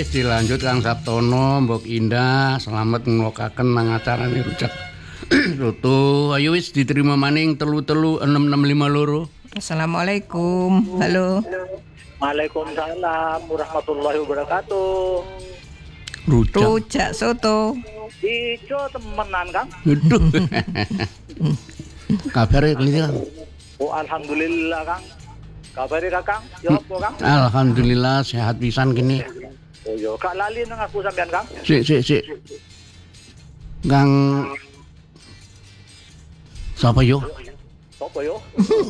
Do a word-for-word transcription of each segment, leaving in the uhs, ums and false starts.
Wis dilanjut Kang Sabtono, Mbok Indah, selamat ngokaken nang acarane rujak soto. Ayo wis diterima maning telu-telu enam enam lima loro. Assalamualaikum. Halo. Waalaikumsalam warahmatullahi wabarakatuh. Rujak. Rujak soto. Ijo temenan Kang. Aduh. Kabare klinik Kang. Oh alhamdulillah Kang. Kabare Kakang? Ya apa Kang? Alhamdulillah sehat pisan kene. Oh yo gak lali nang aku sampean Kang. Sik sik sik. Kang Sapa yo? Sopo yo?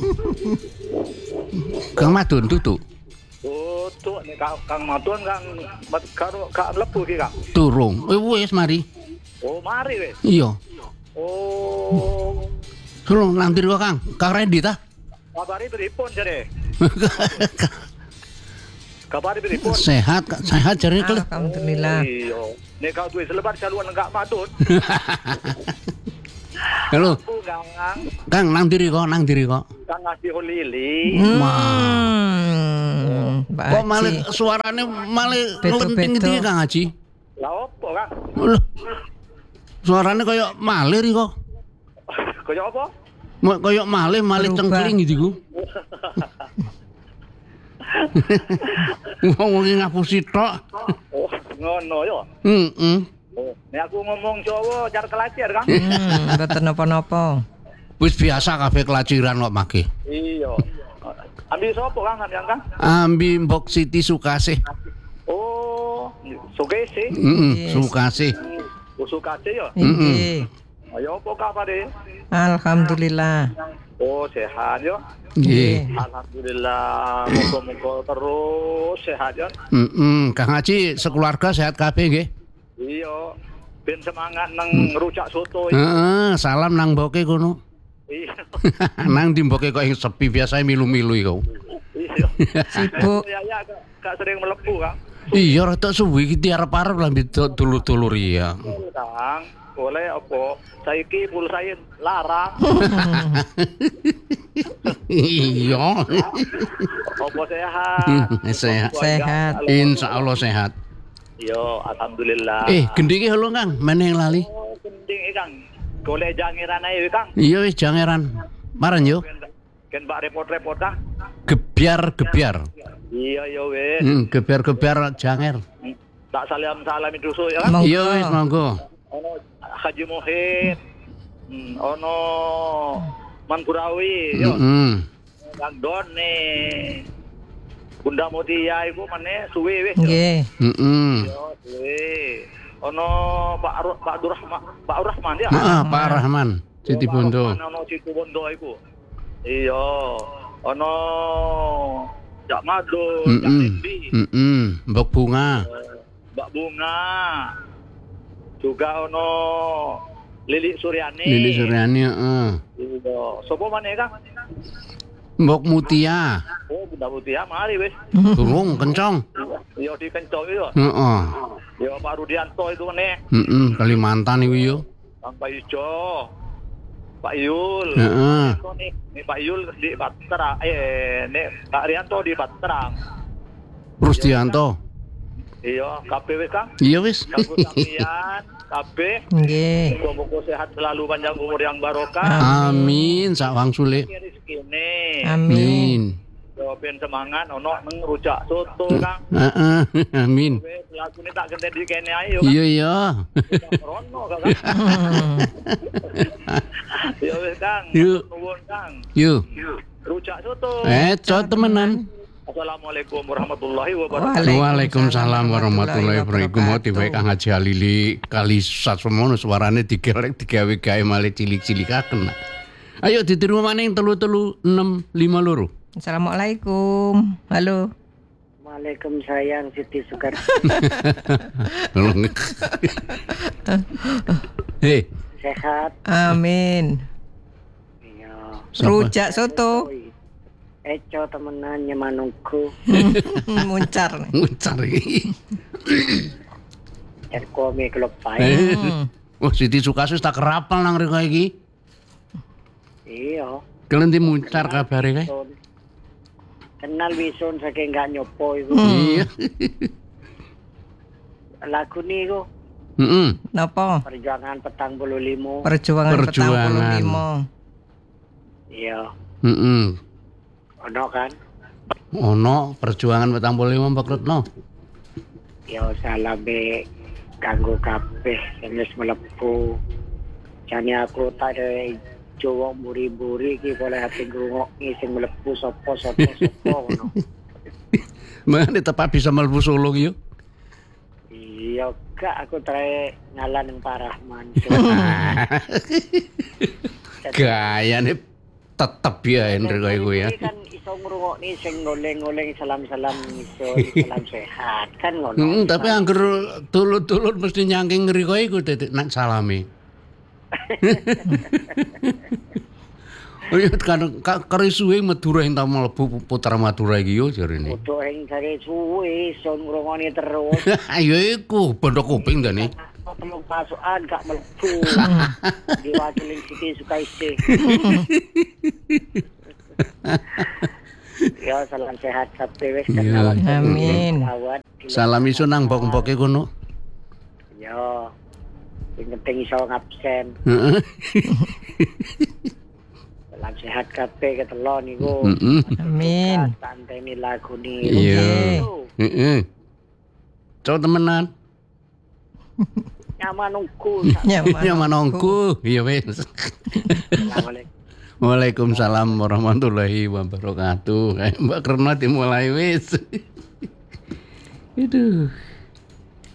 Kang Madun tutu. Oh tuh nek Kang, Kang Madun Kang karo gak mlebu iki Kang. Turung. Eh wis mari. Oh mari wis. Iya. Oh. Turung nang ndi Kang? Kang Rendi ta? Kabari pripun jare? Kabari pripun? Sehat, sehat jare kele. Alhamdulillah. Iya. Nek kau duwe selebar jaluan enggak Madun. Halo. Aku Kang. Kang nang diri kok, nang diri kok. Kang ngasih lili. Hmm. Kok malah suarane malah lenting iki Kang Haji? Lah opo Kang? Loh. Suarane koyo malir iki kok. Koyo apa? Mak koyo malih malih cengkling gitu ku. Wong iki ngapusi tok. Oh, ngono yo. Heeh. Oh, nek aku ngomong Jawa jar kelacer, Kang. Hmm, mboten napa-napa. Wis biasa kabeh kelaciran kok make. Iya. Ambil sapa Kang sampean Kang? Ambi Mbok Siti Sukasih. Oh, Sukasih. Heeh, Sukasih. Oh, Sukasih yo. Nggih. Ayo apa kabare? Alhamdulillah. Oh, sehat yo. Nggih. Alhamdulillah. Muga-muga terus sehat yo. Heeh, Kang Haji sekeluarga sehat kabeh nggih. Iya. Ben semangat nang rujak soto. Heeh, salam nang mboke kono. Iya. Nang di mboke kok sepi biasa milu-milu iku. Iya. Sibuk. Ya ya gak sering mlebu, Kang. Iya rada suwi iki diarep-arep lah dulur-dulur iya. Kang, boleh apa? Saiki pulsae larang. Iya. Apa sehat? Sehat. Sehat. Insyaallah sehat. Yo, alhamdulillah. Eh, gendinge halo Kang, meneh lali. Oh, penting iki Kang. Golek jangiran ae Kang. Iya wis jangeran. Maren yo. Ken bak repot-repot Kang. Gebyar-gebyar. Iya yo wis. Hmm, gebyar-gebyar janger. Tak salam-salam dulu ya Kang. Monggo. Iya wis monggo. Ono Haji Muhid. Hmm, ono Man Burawi yo. Heeh. Kang Done. Bunda Mutia iku meneh suwe wis. Nggih. Heeh. Yo suwe. Ono Pak Ru- Pak Durrahman, Pak Rahman ya. Heeh, Pak Rahman, Siti Pak Bondo. Rahman, ono Siti Bondo iku. Iya. Ono Cak Madu, Cak Heeh. Indi, Heeh, Mbok Bunga. Mbak Bunga. Juga ono Lili Suryani. Lili Suryani heeh. Iya. Sopo maneh Kang? Mbok Mutia. Oh, Bunda Mutia mari wis. Durung kencong. Iya di Kencok itu. Heeh. Ya Pak Rudianto itu meneh. Heeh, Kalimantan iku yo. Kang Pak Ijo. Pak Yul. Heeh. Nih, nih Pak Yul di Patra. Eh, nih Pak Rianto di Patrang. Rusdianto. Iya, K P wis Kang. Iya wis. Kang Samian, K P. Nggih. Semoga sehat selalu, panjang umur yang barokah. Amin sak wangsule. Rezekine. Amin. Amin. Jawabin semangat ono nang rujak soto Kang. Heeh, amin. Wis lakune tak genteni di kene ae yo Kang. Iya iya. Rono Kang. Ya wis Kang. Yuk. Nuwun Kang. Yuk. Rujak soto. Eh, cok temenan. Assalamualaikum warahmatullahi wabarakatuh. Waalaikumsalam warahmatullahi wabarakatuh. Mau tiba Kang Haji Alili kali sasemono suarane digerek digawe-gawe malih cilik-cilikaken. Ayo diterima maning telu-telu enam lima loro. Assalamualaikum. Halo. Waalaikumsalam Siti Sukar. Tolong. Hei, Sehat. Amin. Iya. siapa? Rujak soto. Eco temenan nyemanungku. Muncar nih. Ngucar iki. Erko mi kelopai. Eh. Oh, Siti Sukasih tak kerapal nang reka iki. Iya. Kalian di muncar kabare kae. Kenal wisun saking gak nyopo iku. Iya. lagu ni ku Heeh. Napa? perjuangan petang puluh lima. Perjuangan petang Perjuangan. puluh lima. Iya, Heeh. ono kan. Ono perjuangan petang puluh lima Pak Retno. Ya salame kanggo kabeh sing wis mlebu. Jane aku tak ada Jawa muri-muri iki boleh hati ngrungokke sing mlebu sapa sapa sapa ngono. Mane tepat bisa mlebu Solo ki yo. Iya, gak aku try ngalah ning Parahman. Gayane tetep ya Hendrik kowe iku ya. Ini kan iso ngrungokne sing ngoleng-ngoleng salam-salam iso salam sehat kan ngono. Heeh, tapi angger tulut-tulut mesti nyangking ngeri kowe iku titik nak salami. Oh iya kan kari suwe Madura ing ta mlebu putra Madura iki yo jarene. Kudu ing sare suwe iso ngrungokne terus. Ayo iku bondo kuping dene. Tolong pasukan gak mlebu. Diwakili Siti Sukaisi. Ya salam sehat kabeh wis Iya. kenal. Amin. Awat. Salam iso nang mbok-mboke kono. Ya. Sing penting iso ngabsen. Heeh. Salam sehat kabeh ketelo niku. Heeh. Amin. Tanteni lagu ni. Iya. Heeh. Cok temenan. Nyaman nunggu. Nyaman. Ya manongku. Iya wis. Assalamualaikum. Waalaikumsalam warahmatullahi wabarakatuh. Mbak Retno dimulai wis. Aduh.